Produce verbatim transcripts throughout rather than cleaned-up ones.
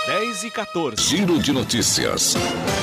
dez e quatorze. Giro de notícias.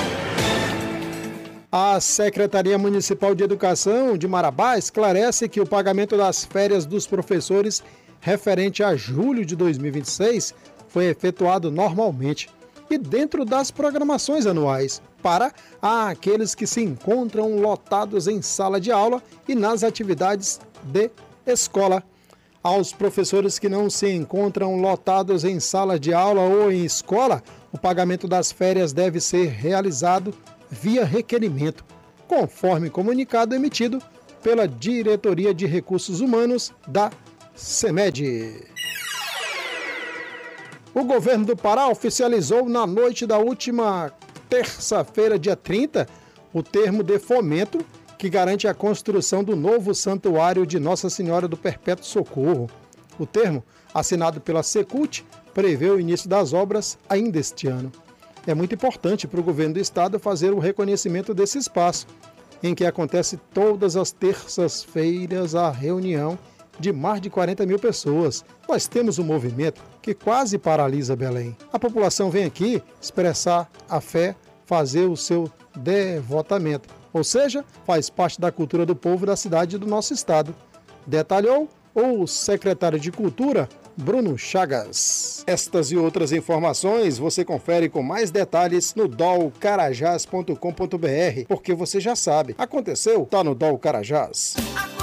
A Secretaria Municipal de Educação de Marabá esclarece que o pagamento das férias dos professores referente a julho de dois mil e vinte e seis foi efetuado normalmente e dentro das programações anuais para aqueles que se encontram lotados em sala de aula e nas atividades de escola. Aos professores que não se encontram lotados em sala de aula ou em escola, o pagamento das férias deve ser realizado via requerimento, conforme comunicado emitido pela Diretoria de Recursos Humanos da CEMED. O governo do Pará oficializou na noite da última terça-feira, dia trinta, o termo de fomento que garante a construção do novo santuário de Nossa Senhora do Perpétuo Socorro. O termo, assinado pela Secult, prevê o início das obras ainda este ano. É muito importante para o governo do estado fazer o reconhecimento desse espaço, em que acontece todas as terças-feiras a reunião de mais de quarenta mil pessoas. Nós temos um movimento que quase paralisa Belém. A população vem aqui expressar a fé, fazer o seu devotamento, ou seja, faz parte da cultura do povo da cidade e do nosso estado. Detalhou o secretário de Cultura, Bruno Chagas. Estas e outras informações você confere com mais detalhes no dol carajás ponto com ponto br, porque você já sabe, aconteceu, tá no Dol Carajás.